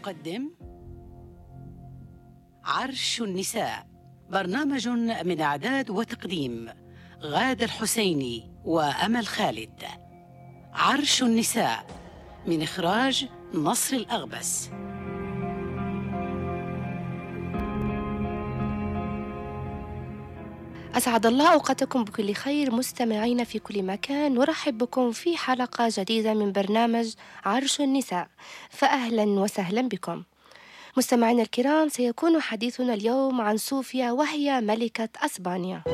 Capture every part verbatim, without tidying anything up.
تقدم عرش النساء، برنامج من إعداد وتقديم غادة الحسيني وأمل خالد. عرش النساء من إخراج نصر الأغبس. أسعد الله أوقاتكم بكل خير مستمعين في كل مكان، نرحب بكم في حلقة جديدة من برنامج عرش النساء، فأهلا وسهلا بكم. مستمعينا الكرام، سيكون حديثنا اليوم عن صوفيا وهي ملكة أسبانيا.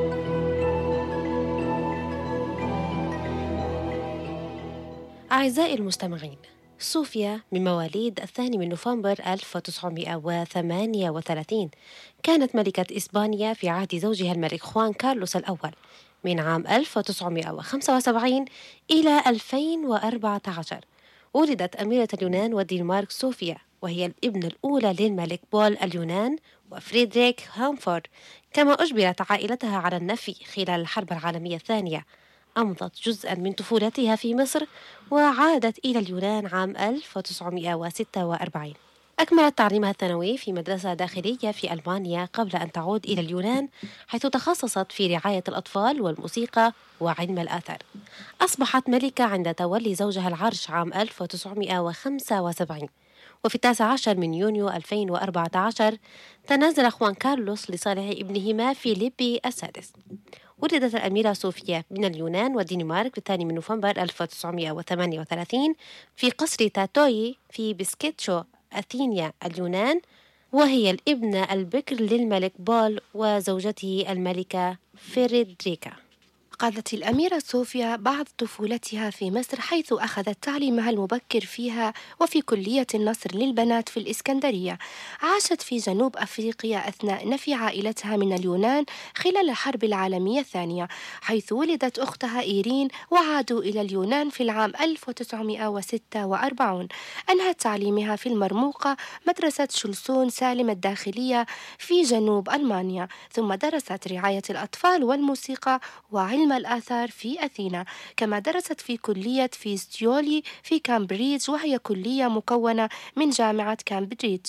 أعزائي المستمعين، صوفيا من مواليد الثاني من نوفمبر ألف وتسعمائة وثمانية وثلاثين، كانت ملكة إسبانيا في عهد زوجها الملك خوان كارلوس الأول من عام ألف وتسعمائة وخمسة وسبعين إلى ألفين وأربعة عشر. ولدت أميرة اليونان والدنمارك صوفيا، وهي الابنة الأولى للملك بول اليونان وفريدريك هامفورد. كما أجبرت عائلتها على النفي خلال الحرب العالمية الثانية. أمضت جزءاً من طفولتها في مصر وعادت إلى اليونان عام ألف وتسعمائة وستة وأربعين. أكملت تعليمها الثانوي في مدرسة داخلية في ألمانيا قبل أن تعود إلى اليونان، حيث تخصصت في رعاية الأطفال والموسيقى وعلم الآثار. أصبحت ملكة عند تولي زوجها العرش عام ألف وتسعمائة وخمسة وسبعين، وفي التاسع عشر من يونيو ألفين وأربعة عشر تنازل خوان كارلوس لصالح ابنهما فيليبي السادس. ولدت الأميرة صوفيا من اليونان والدنمارك في الثاني من نوفمبر ألف وتسعمائة وثمانية وثلاثين في قصر تاتوي في بسكيتشو أثينيا اليونان، وهي الابنة البكر للملك بول وزوجته الملكة فريدريكا. قضت الأميرة صوفيا بعض طفولتها في مصر، حيث أخذت تعليمها المبكر فيها وفي كلية النصر للبنات في الإسكندرية. عاشت في جنوب أفريقيا أثناء نفي عائلتها من اليونان خلال الحرب العالمية الثانية، حيث ولدت أختها إيرين وعادوا إلى اليونان في العام ألف وتسعمائة وستة وأربعين. أنهت تعليمها في المرموقة مدرسة شلسون سالم الداخلية في جنوب ألمانيا، ثم درست رعاية الأطفال والموسيقى وعلم الآثار في أثينا. كما درست في كلية فيستيولي في كامبريدج، وهي كلية مكونة من جامعة كامبريدج.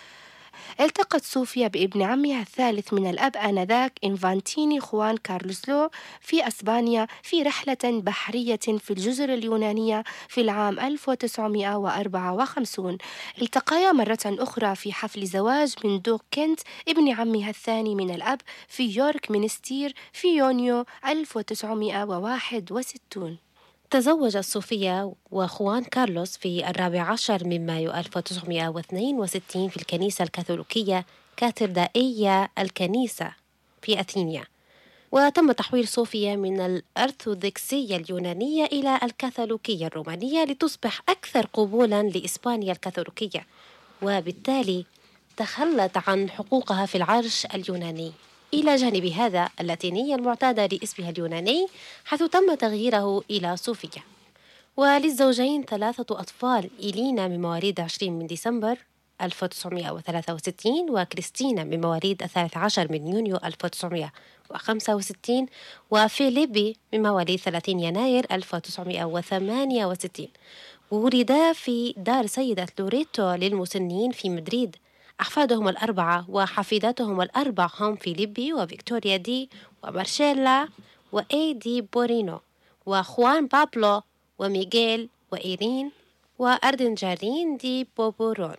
التقت صوفيا بابن عمها الثالث من الأب آنذاك إنفانتيني خوان كارلوسلو في أسبانيا في رحلة بحرية في الجزر اليونانية في العام ألف وتسعمائة وأربعة وخمسين. التقيا مرة أخرى في حفل زواج من دوغ كنت ابن عمها الثاني من الأب في يورك مينستير في يونيو ألف وتسعمائة وواحد وستين. تزوج صوفيا وخوان كارلوس في الرابع عشر من مايو ألف وتسعمائة واثنين وستين في الكنيسة الكاثوليكية كاتدرائية الكنيسة في أثينا. وتم تحويل صوفيا من الأرثوذكسية اليونانية إلى الكاثوليكية الرومانية لتصبح أكثر قبولا لإسبانيا الكاثوليكية، وبالتالي تخلت عن حقوقها في العرش اليوناني. إلى جانب هذا اللاتينية المعتادة لاسمها اليوناني، حيث تم تغييره إلى صوفيا. وللزوجين ثلاثة أطفال، إلينا من مواليد عشرين من ديسمبر ألف وتسعمائة وثلاثة وستين، وكريستينا من مواليد الثالث عشر من يونيو ألف وتسعمائة وخمسة وستين، وفيليبي من مواليد ثلاثين يناير ألف وتسعمائة وثمانية وستين. ولدا في دار سيدة لوريتو للمسنين في مدريد. أحفادهم الأربعة وحفيداتهم الأربع هم فيليبي وفيكتوريا دي ومارشيلا وإيدي بورينو وخوان بابلو وميغيل وإيرين وأردنجارين دي بوبورون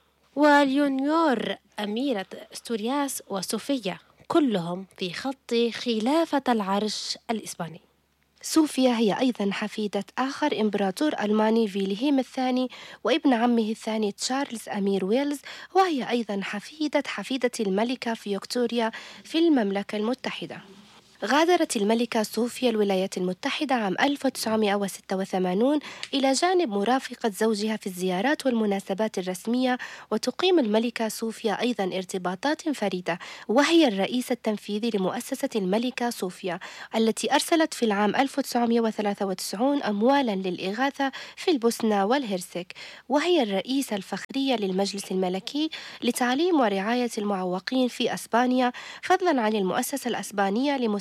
وليونيور أميرة استورياس وصوفيا، كلهم في خط خلافة العرش الإسباني. صوفيا هي أيضا حفيدة آخر إمبراطور ألماني فيلهيم الثاني وابن عمه الثاني تشارلز أمير ويلز، وهي أيضا حفيدة حفيدة الملكة فيكتوريا في المملكة المتحدة. غادرت الملكة صوفيا الولايات المتحدة عام ألف وتسعمائة وستة وثمانين إلى جانب مرافقة زوجها في الزيارات والمناسبات الرسمية. وتقيم الملكة صوفيا أيضا ارتباطات فريدة، وهي الرئيس التنفيذي لمؤسسة الملكة صوفيا التي أرسلت في العام ألف وتسعمائة وثلاثة وتسعين أموالا للإغاثة في البوسنة والهرسك، وهي الرئيسة الفخرية للمجلس الملكي لتعليم ورعاية المعوقين في أسبانيا، فضلا عن المؤسسة الأسبانية لمساعدة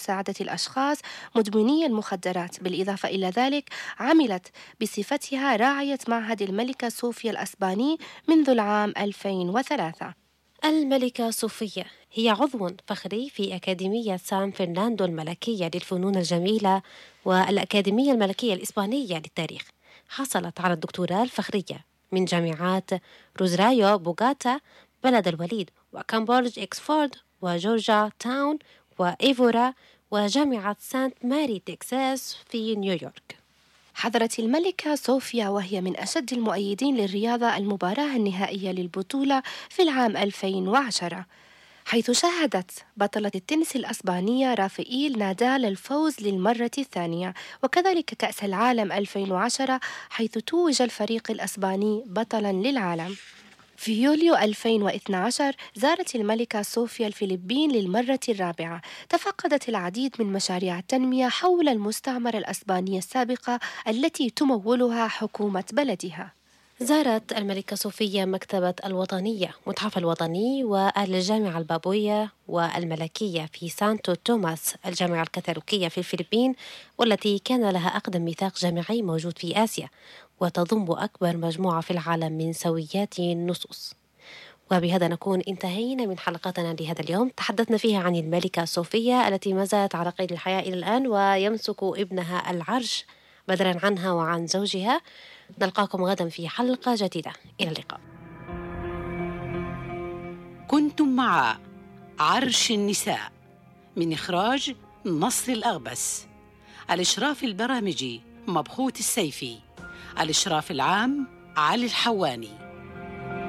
مساعدة الأشخاص مدمني المخدرات. بالإضافة إلى ذلك عملت بصفتها راعية معهد الملكة صوفيا الأسباني منذ العام ألفين وثلاثة. الملكة صوفيا هي عضو فخري في أكاديمية سان فرناندو الملكية للفنون الجميلة والأكاديمية الملكية الإسبانية للتاريخ. حصلت على الدكتوراه الفخرية من جامعات روزرايو بوغاتا بلد الوليد وكامبريدج إكسفورد وجورجيا تاون وإيفورا وجامعة سانت ماري تكساس في نيويورك. حضرت الملكة صوفيا وهي من أشد المؤيدين للرياضة المباراة النهائية للبطولة في العام ألفين وعشرة، حيث شاهدت بطلة التنس الأسبانية رافائيل نادال الفوز للمرة الثانية، وكذلك كأس العالم ألفين وعشرة حيث توج الفريق الأسباني بطلاً للعالم. في يوليو ألفين واثني عشر زارت الملكة صوفيا الفلبين للمرة الرابعة، تفقدت العديد من مشاريع التنمية حول المستعمرة الأسبانية السابقة التي تمولها حكومة بلدها. زارت الملكة صوفيا مكتبة الوطنية، متحف الوطني والجامعة البابوية والملكية في سانتو توماس، الجامعة الكاثوليكية في الفلبين، والتي كان لها أقدم ميثاق جامعي موجود في آسيا، وتضم أكبر مجموعة في العالم من سويات النصوص. وبهذا نكون انتهينا من حلقتنا لهذا اليوم. تحدثنا فيها عن الملكة صوفيا التي ما زالت على قيد الحياة إلى الآن ويمسك ابنها العرش بدلاً عنها وعن زوجها. نلقاكم غدا في حلقة جديدة. إلى اللقاء. كنتم مع عرش النساء من إخراج نصر الأغبس، الإشراف البرامجي مبخوت السيفي، الإشراف العام علي الحواني.